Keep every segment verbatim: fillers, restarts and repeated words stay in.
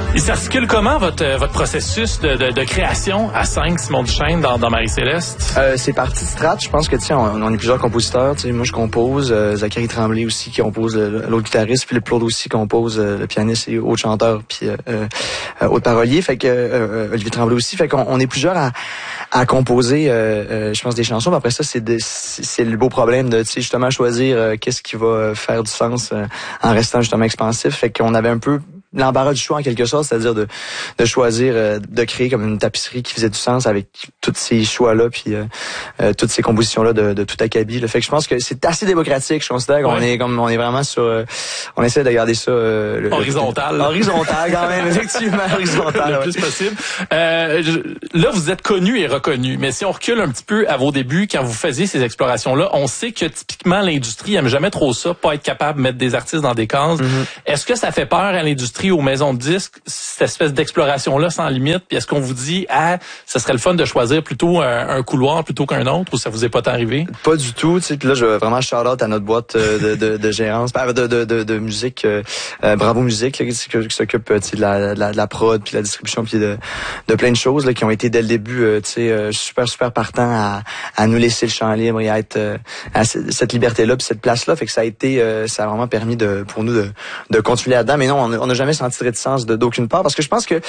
Il s'articule comment votre votre processus de, de, de création à cinq, Simon Duchesne, dans, dans Marie-Céleste? Euh, c'est parti de strat. Je pense que, tu sais, on, on est plusieurs compositeurs. Tu sais, moi, je compose. Euh, Zachary Tremblay aussi qui compose le, l'autre guitariste. Puis le Claude aussi compose euh, le pianiste et autre chanteur. Puis euh, euh, autre parolier. Fait que euh, Olivier Tremblay aussi. Fait qu'on on est plusieurs à, à composer, euh, euh, je pense, des chansons. Mais après ça, c'est, de, c'est, c'est le beau problème de, tu sais, justement, choisir euh, qu'est-ce qui va faire du sens euh, en restant justement expansif. Fait qu'on avait un peu l'embarras du choix en quelque sorte, c'est-à-dire de de choisir euh, de créer comme une tapisserie qui faisait du sens avec tous ces choix-là puis euh, euh, toutes ces compositions-là de, de tout acabit. Le fait que je pense que c'est assez démocratique. Je considère qu'on ouais. est comme on est vraiment sur euh, on essaie de garder ça euh, le, horizontal. Le, horizontal quand même, effectivement horizontal le ouais. plus possible. Euh, je, là vous êtes connu et reconnu, mais si on recule un petit peu à vos débuts quand vous faisiez ces explorations-là, on sait que typiquement l'industrie aime jamais trop ça, pas être capable de mettre des artistes dans des cases. Mm-hmm. Est-ce que ça fait peur à l'industrie, aux maisons de disques, cette espèce d'exploration-là sans limite? Puis est-ce qu'on vous dit, ah, ça serait le fun de choisir plutôt un, un couloir plutôt qu'un autre, ou ça vous est pas tant arrivé? Pas du tout, tu sais. Puis là, je veux vraiment shout-out à notre boîte de, de, de gérance, de, de, de, de musique, euh, Bravo Musique, là, qui, qui s'occupe de la, de, la, de la prod, puis de la distribution, puis de, de plein de choses là, qui ont été dès le début, euh, tu sais, super, super partants à, à nous laisser le champ libre et à être euh, à cette liberté-là, puis cette place-là. Fait que ça a été, euh, ça a vraiment permis de, pour nous de, de continuer là-dedans. Mais non, on n'a jamais senti de réticence de, d'aucune part, parce que je pense que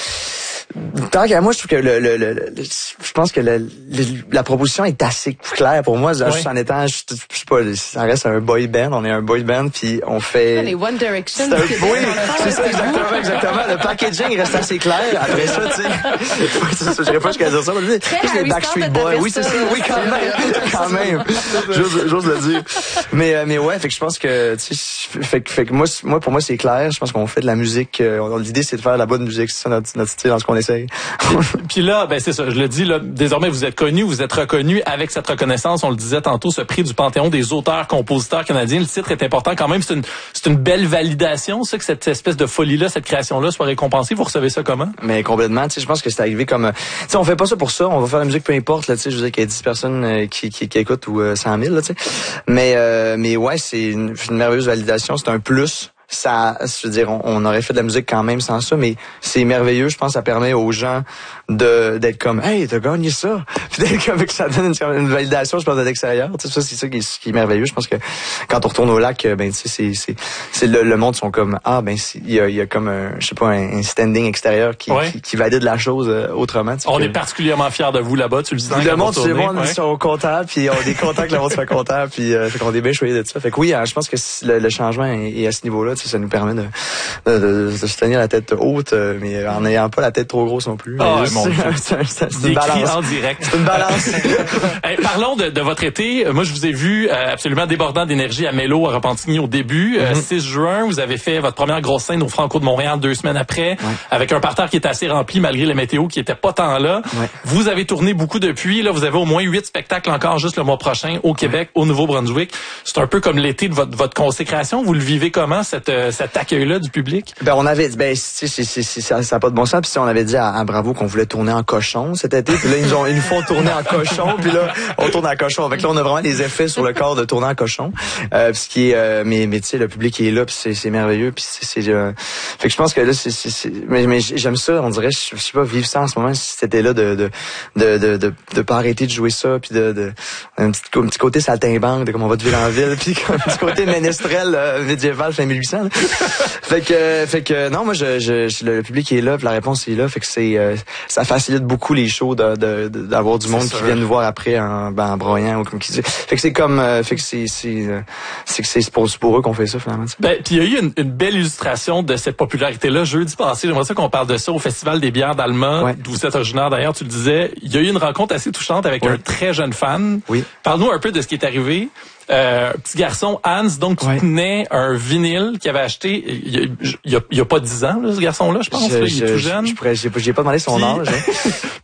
tant qu'à moi, je trouve que le, le, le, le je pense que le, le, la proposition est assez claire pour moi. Ouais. Juste en étant, je, je sais pas, ça reste un boy band. On est un boy band, puis on fait. Les One Direction. C'est un, oui, c'est ça exactement, exactement. Le packaging reste assez clair. Après ça, tu sais, je dirais pas jusqu'à dire ça. Mais c'est les Backstreet Boys. Oui, c'est ça. Oui, quand même, quand même. J'ose, j'ose le dire. Mais, mais ouais, fait que je pense que, tu sais, fait, fait que moi, moi, pour moi, c'est clair. Je pense qu'on fait de la musique. Euh, l'idée, c'est de faire de la bonne musique. C'est ça notre, notre style dans ce qu'on essaye. Puis là, ben c'est ça. Je le dis là. Désormais, vous êtes connu, vous êtes reconnu avec cette reconnaissance. On le disait tantôt, ce prix du Panthéon des auteurs-compositeurs canadiens. Le titre est important quand même. C'est une, c'est une belle validation, ça, que cette espèce de folie-là, cette création-là soit récompensée. Vous recevez ça comment? Mais complètement. Tu sais, je pense que c'est arrivé comme. Tu sais, on fait pas ça pour ça. On va faire la musique peu importe. Là, tu sais, je veux dire qu'il y a dix personnes euh, qui, qui, qui écoutent ou euh, cent mille. Là, tu sais. Mais, euh, mais ouais, c'est une, une merveilleuse validation. C'est un plus. Ça, je veux dire, on, on aurait fait de la musique quand même sans ça, mais c'est merveilleux. Je pense que ça permet aux gens de d'être comme, hey, t'as gagné ça. Puis d'être comme que ça donne une, une validation, je pense, de l'extérieur. Tu sais, ça, c'est ça qui est, qui est merveilleux. Je pense que quand on retourne au lac, ben, tu sais, c'est, c'est, c'est le, le monde sont comme, ah, ben, il y a, il y a comme un, je sais pas, un, un standing extérieur qui, ouais. qui, qui valide la chose euh, autrement. On que, est particulièrement fiers de vous là-bas, tu le disais. Le monde, le monde, ils sont contents, puis on est contents que le monde soit content, puis euh, fait qu'on est bien choyés de ça. Fait que oui, hein, je pense que le, le changement est, est à ce niveau-là. Ça nous permet de, de, de, de se tenir la tête haute, mais en n'ayant pas la tête trop grosse non plus. Oh, mon Dieu. C'est, c'est, c'est une balance. En direct. C'est une balance. Hey, parlons de, de votre été. Moi, je vous ai vu euh, absolument débordant d'énergie à Mélo, à Repentigny au début. Mm-hmm. Euh, six juin, vous avez fait votre première grosse scène au Franco de Montréal deux semaines après, ouais. avec un parterre qui était assez rempli malgré la météo qui était pas tant là. Ouais. Vous avez tourné beaucoup depuis. Là, vous avez au moins huit spectacles encore juste le mois prochain au Québec, ouais. au Nouveau-Brunswick. C'est un peu comme l'été de votre, votre consécration. Vous le vivez comment, cette, cet accueil-là du public? Ben, on avait, ben, c'est, c'est, c'est, c'est, ça n'a pas de bon sens. Puis on avait dit à, à Bravo qu'on voulait tourner en cochon cet été. Puis là, ils nous, ont, ils nous font tourner en cochon. Puis là, on tourne en cochon. Fait que là, on a vraiment les effets sur le corps de tourner en cochon. Euh, ce qui est, euh, mais, mais tu sais, le public est là. Puis c'est, c'est merveilleux. Puis c'est, c'est euh, fait que je pense que là, c'est, c'est, c'est mais, mais j'aime ça. On dirait, je, je sais pas, vivre ça en ce moment. Si c'était là de, de, de, de, de, de pas arrêter de jouer ça. Puis de, de, un petit, un petit côté saltimbanque, de comme on va de ville en ville. Puis un petit côté ménestrel euh, médiéval fin mille huit cents. Là. Fait que, fait que, non, moi, je, je, le public est là. Puis la réponse est là. Fait que c'est, euh, ça facilite beaucoup les shows de, de, de d'avoir du monde qui vient nous voir après en, ben, en broyant ou comme qui dit. Fait que c'est comme, euh, fait que c'est, c'est, euh, c'est que c'est pour, pour eux qu'on fait ça finalement. Ben, puis il y a eu une, une belle illustration de cette popularité-là jeudi passé. J'aimerais ça qu'on parle de ça au Festival des bières d'Alma, ouais. d'où vous êtes originaire d'ailleurs. Tu le disais. Il y a eu une rencontre assez touchante avec ouais. un très jeune fan. Oui. Parle-nous un peu de ce qui est arrivé. Euh, petit garçon Hans, donc qui ouais. tenait un vinyle qu'il avait acheté il y a, il y a, il y a pas dix ans, là, ce garçon-là, je pense. Je, là, il est je, tout jeune. Je, je, j'ai, j'ai pas demandé son Puis, âge. Hein.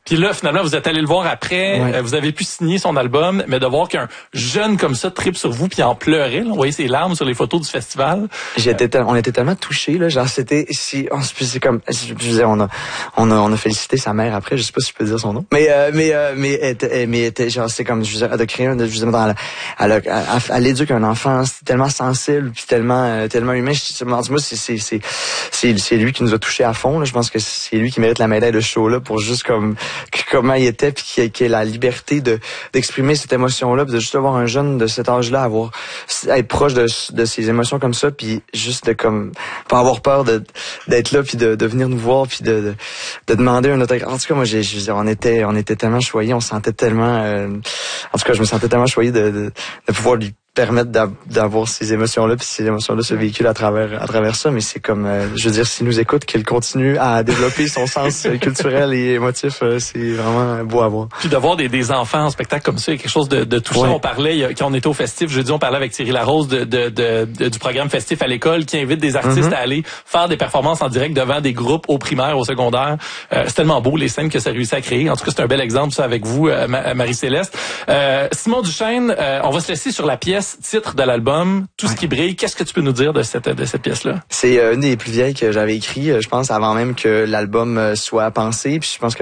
Puis là, finalement, vous êtes allé le voir après, ouais. euh, vous avez pu signer son album, mais de voir qu'un jeune comme ça tripe sur vous puis en pleurait, là, on voyait ses larmes sur les photos du festival. J'étais, tel- on était tellement touchés là, genre c'était, si, on, c'est comme, je disais, on a, on a, on a félicité sa mère après, je sais pas si je peux dire son nom, mais, euh, mais, euh, mais, était, mais était, genre c'est comme, je disais, de créer, de, justement dans la, à, la, à, à l'éduquer un enfant, c'est tellement sensible puis tellement, euh, tellement humain. Je, moi, c'est, c'est, c'est, c'est, c'est lui qui nous a touchés à fond. Là. Je pense que c'est lui qui mérite la médaille de ce show là pour juste comme comment il était puis qu'il ait la liberté de d'exprimer cette émotion là, puis de juste avoir un jeune de cet âge là, avoir être proche de, de ses émotions comme ça, puis juste de comme pas avoir peur de d'être là puis de, de venir nous voir puis de, de de demander un autographe. En tout cas, moi j'ai je veux dire, on était on était tellement choyés, on se sentait tellement euh, en tout cas, je me sentais tellement choyé de de, de pouvoir lui permettre d'avoir ces émotions-là, puis ces émotions-là se véhiculent à travers à travers ça. Mais c'est comme, euh, je veux dire, s'il nous écoute, qu'il continue à développer son sens culturel et émotif, euh, c'est vraiment beau à voir. Puis d'avoir des, des enfants en spectacle comme ça, il y a quelque chose de, de touchant. Ouais. On parlait, quand on était au festif, jeudi, on parlait avec Thierry Larose de, de, de, de, du programme Festif à l'école qui invite des artistes mm-hmm. à aller faire des performances en direct devant des groupes au primaire, au secondaire. Euh, c'est tellement beau, les scènes que ça réussit à créer. En tout cas, c'est un bel exemple, ça, avec vous, euh, Marie-Céleste. Euh, Simon Duchesne, euh, on va se laisser sur la pièce titre de l'album. Tout ouais. ce qui brille. Qu'est-ce que tu peux nous dire de cette de cette pièce-là? C'est euh, une des plus vieilles que j'avais écrit, je pense, avant même que l'album soit pensé. Puis je pense que